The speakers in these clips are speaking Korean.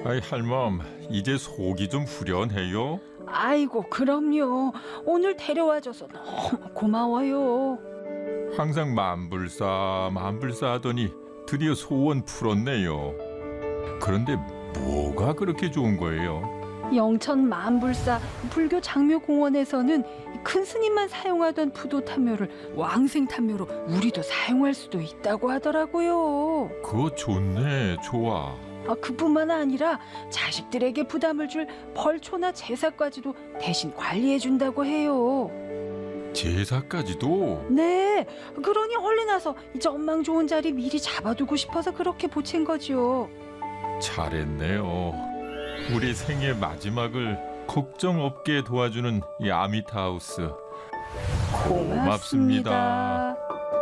아이 할멈, 이제 속이 좀 후련해요? 아이고, 그럼요. 오늘 데려와줘서 너무 고마워요. 항상 만불사 만불사 하더니 드디어 소원 풀었네요. 그런데 뭐가 그렇게 좋은 거예요? 영천 만불사 불교 장묘공원에서는 큰 스님만 사용하던 부도탄묘를 왕생탄묘로 우리도 사용할 수도 있다고 하더라고요. 그거 좋네, 좋아. 그뿐만 아니라 자식들에게 부담을 줄 벌초나 제사까지도 대신 관리해준다고 해요. 제사까지도? 네, 그러니 얼른 와서 이 전망 좋은 자리 미리 잡아두고 싶어서 그렇게 보챈 거죠. 잘했네요. 우리 생애 마지막을 걱정 없게 도와주는 이 아미타하우스. 고맙습니다.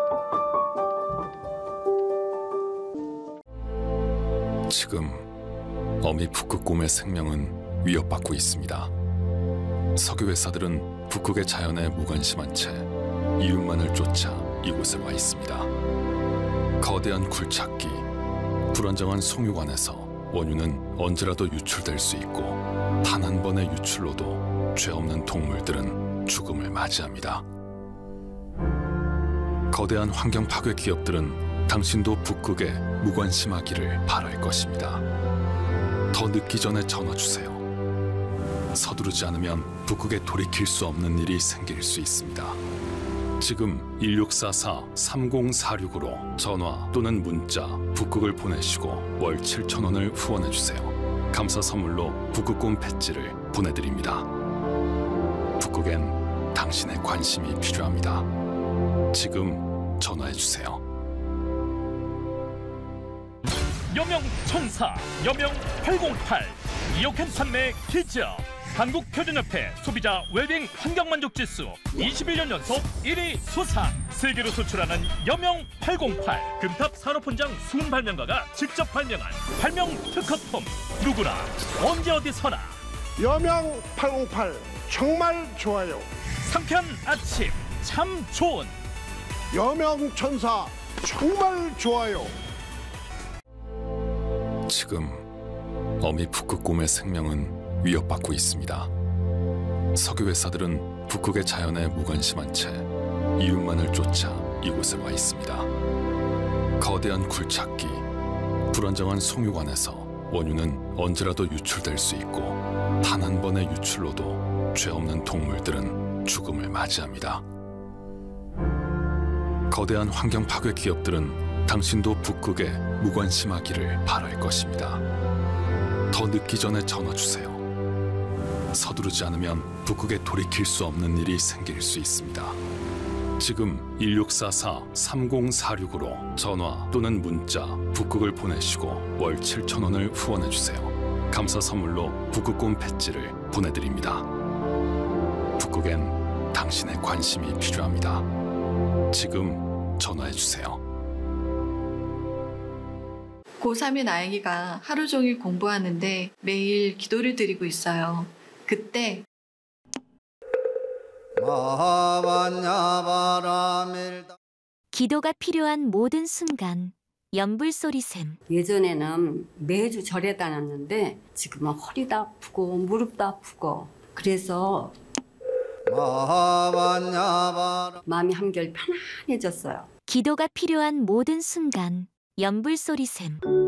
지금 어미 북극곰의 생명은 위협받고 있습니다. 석유 회사들은 북극의 자연에 무관심한 채 이윤만을 쫓아 이곳에 와 있습니다. 거대한 굴착기, 불안정한 송유관에서 원유는 언제라도 유출될 수 있고 단 한 번의 유출로도 죄 없는 동물들은 죽음을 맞이합니다. 거대한 환경 파괴 기업들은 당신도 북극에 무관심하기를 바랄 것입니다. 더 늦기 전에 전화 주세요. 서두르지 않으면 북극에 돌이킬 수 없는 일이 생길 수 있습니다. 지금 1644-3046으로 전화 또는 문자 북극을 보내시고 월 7,000원을 후원해주세요. 감사 선물로 북극곰 배지를 보내드립니다. 북극엔 당신의 관심이 필요합니다. 지금 전화해주세요. 여명 천사, 여명 808, 이옥현 판매 기적. 한국표준협회 소비자 웰빙 환경만족지수 21년 연속 1위 수상. 세계로 수출하는 여명 808. 금탑 산업훈장 숨은 발명가가 직접 발명한 발명 특허품. 누구나 언제 어디서나 여명 808 정말 좋아요. 상쾌한 아침 참 좋은 여명 천사 정말 좋아요. 지금 어미 북극곰의 생명은 위협받고 있습니다. 석유 회사들은 북극의 자연에 무관심한 채 이윤만을 쫓아 이곳에 와 있습니다. 거대한 굴착기, 불안정한 송유관에서 원유는 언제라도 유출될 수 있고 단 한 번의 유출로도 죄 없는 동물들은 죽음을 맞이합니다. 거대한 환경 파괴 기업들은 당신도 북극에 무관심하기를 바랄 것입니다. 더 늦기 전에 전화 주세요. 서두르지 않으면 북극에 돌이킬 수 없는 일이 생길 수 있습니다. 지금 1644-3046으로 전화 또는 문자 북극을 보내시고 월 7,000원을 후원해주세요. 감사 선물로 북극곰 배지를 보내드립니다. 북극엔 당신의 관심이 필요합니다. 지금 전화해주세요. 고3인 아이가 하루 종일 공부하는데 매일 기도를 드리고 있어요. 그때 기도가 필요한 모든 순간 연불소리샘. 예전에는 매주 절에 다녔는데 지금은 허리도 아프고 무릎도 아프고 그래서 마음이 한결 편안해졌어요. 기도가 필요한 모든 순간 연불소리샘.